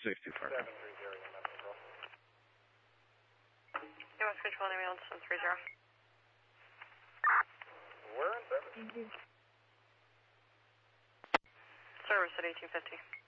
760 Parker. 730, EMS control. EMS control, ambulance 730. We're in service. Service at 1850.